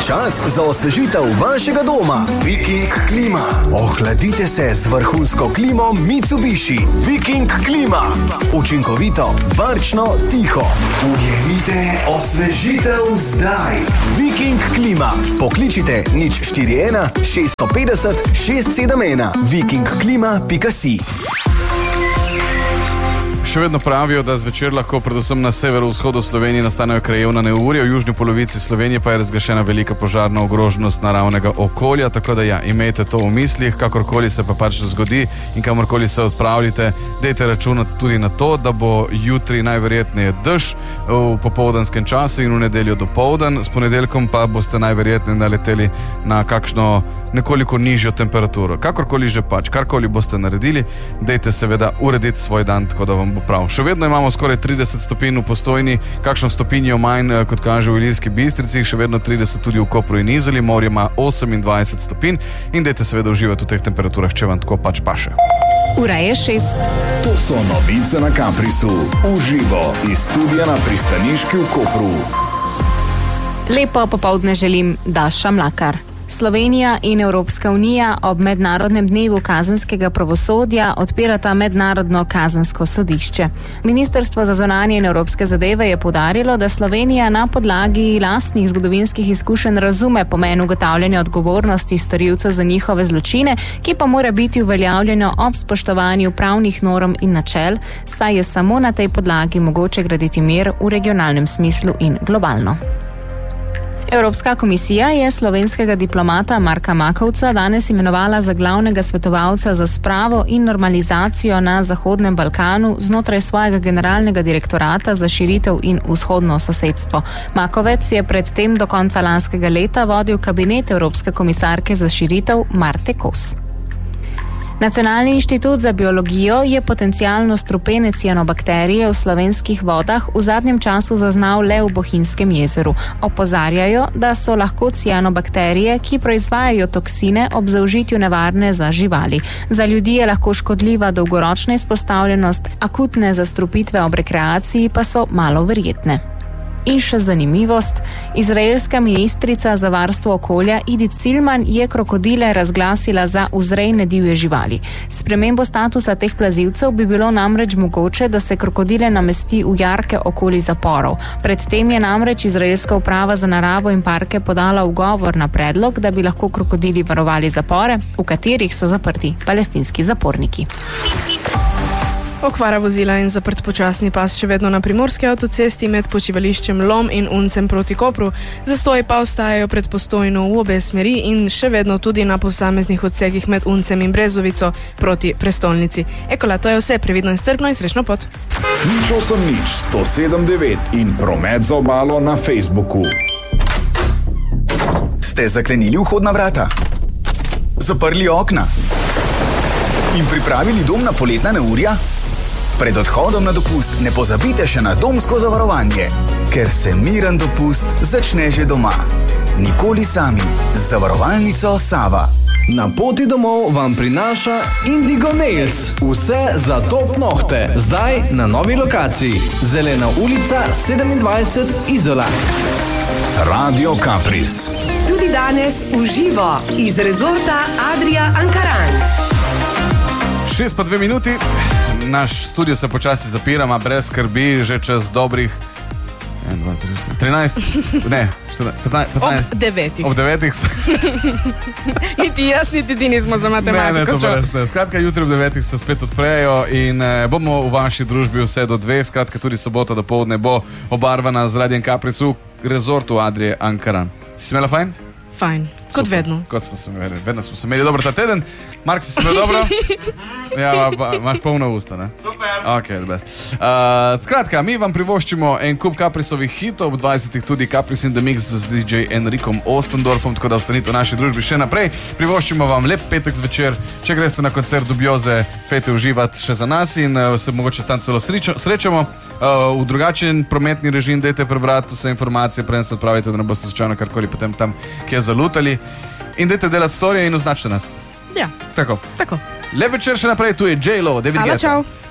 Čas za osvežitev vašega doma. Viking Klima. Ohladite se z vrhunsko klimo Mitsubishi. Viking Klima. Učinkovito, varčno, tiho. Ujemite osvežitev zdaj. Viking Klima. Pokličite 041 650 671 vikingklima.si. Še vedno pravijo, da zvečer lahko predvsem na severovzhodu Slovenije nastanejo krajevna neurja, v južni polovici Slovenije pa je razglašena velika požarna ogroženost naravnega okolja, tako da ja, imejte to v mislih, kakorkoli se pa pač zgodi in kamorkoli se odpravljate, dajte računati tudi na to, da bo jutri najverjetneje dež v popoldanskem času in v nedeljo dopoldan, s ponedeljkom pa boste najverjetneje naleteli na kakšno nekoliko nižjo temperaturo. Kakorkoli že pač, karkoli boste naredili, dajte seveda urediti svoj dan, tako da vam bo prav. Še vedno imamo skoraj 30 stopinj v Postojni, kakšno stopinjo manj, kot kaže v Ilirski Bistrici, še vedno 30 tudi v Kopru in Izoli, morje ima 28 stopinj in dajte seveda uživati v teh temperaturah, če vam tako pač paše. Ura je 6. To so novice na Caprisu. Uživo iz studia na Pristaniški v Kopru. Lepo popoldne želim, Daša Mlakar. Slovenija in Evropska unija ob Mednarodnem dnevu kazenskega pravosodja odpirata Mednarodno kazensko sodišče. Ministrstvo za zunanje in evropske zadeve je poudarilo, da Slovenija na podlagi lastnih zgodovinskih izkušenj razume pomen ugotavljanja odgovornosti storilcev za njihove zločine, ki pa mora biti uveljavljeno ob spoštovanju pravnih norm in načel, saj je samo na tej podlagi mogoče graditi mir v regionalnem smislu in globalno. Evropska komisija je slovenskega diplomata Marka Makovca danes imenovala za glavnega svetovalca za spravo in normalizacijo na Zahodnem Balkanu znotraj svojega generalnega direktorata za širitev in vzhodno sosedstvo. Makovec je predtem do konca lanskega leta vodil kabinet Evropske komisarke za širitev Marte Kos. Nacionalni inštitut za biologijo je potencialno strupene cianobakterije v slovenskih vodah v zadnjem času zaznal le v Bohinjskem jezeru. Opozarjajo, da so lahko cianobakterije, ki proizvajajo toksine, ob zaužitju nevarne za živali. Za ljudi je lahko škodljiva dolgoročna izpostavljenost, akutne zastrupitve ob rekreaciji pa so malo verjetne. In še zanimivost, izraelska ministrica za varstvo okolja Idit Silman je krokodile razglasila za vzrejne divje živali. S spremembo statusa teh plazilcev bi bilo namreč mogoče, da se krokodile namesti v jarke okoli zaporov. Predtem je namreč izraelska uprava za naravo in parke podala ugovor na predlog, da bi lahko krokodili varovali zapore, v katerih so zaprti palestinski zaporniki. Okvara vozila in zaprt počasni pas še vedno na primorski avtocesti med počivališčem Lom in Uncem proti Kopru. Zastoji pa ostajajo pred Postojno v obe smeri in še vedno tudi na posameznih odsekih med Uncem in Brezovico proti prestolnici. Ekola, to je vse, previdno in strpno in srečno pot. 107.9 in promet za obalo na Facebooku. Ste zaklenili vhodna vrata? Zaprli okna? In pripravili dom na poletna neurja? Pred odhodom na dopust ne pozabite še na domsko zavarovanje, ker se miren dopust začne že doma. Nikoli sami z zavarovalnico Sava. Na poti domov vam prinaša Indigo Nails. Vse za top nohte. Zdaj na novi lokaciji. Zelena ulica 27 Izola. Radio Capris. Tudi danes v živo iz rezorta Adria Ankaran. 6 pa 2 minuti. Naš studio se počasi zapira, ima brez skrbi že čez dobrih 13, ne, 15. Ob 9. Ob 9. Niti jaz, niti ti nismo za matematiko. Ne, to brez ne. Skratka, jutri ob 9 se spet odprejo in bomo v vaši družbi vse do 2. Skratka, tudi sobota dopoldne bo obarvana z Radiem Capris v rezortu Adrie Ankaran. Si imela fajn? Fajn, kot vedno. Kot smo se imeli, vedno smo se imeli dobro ta teden. Mark, si imel dobro? Ja, imaš polna usta, ne? Super. Ok, best. Skratka, mi vam privoščimo en kup Caprisovih hitov, ob 20 tudi Capris in the Mix z DJ Enrikom Ostendorfom, tako da ostanite v naši družbi še naprej. Privoščimo vam lep petek zvečer, če greste na koncert Dubioze, pejte uživati še za nas in se mogoče tam celo srečamo. V drugačen prometni režim dajte prebrati vse informacije, preden se odpravite, da ne boste slučajno karkoli potem tam, kje zalutali. In dajte delati storije in označite nas. Ja. Tako. Tako. Lep večer še naprej, tu je J-Lo, David Guetta. Hvala, čau.